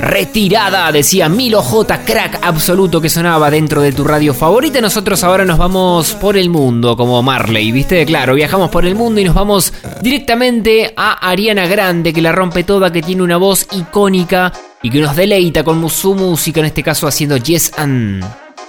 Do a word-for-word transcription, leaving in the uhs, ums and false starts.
retirada, decía Milo J, crack absoluto que sonaba dentro de tu radio favorita. Nosotros ahora nos vamos por el mundo como Marley, ¿viste? Claro, viajamos por el mundo y nos vamos directamente a Ariana Grande, que la rompe toda, que tiene una voz icónica y que nos deleita con su música, en este caso haciendo Yes and...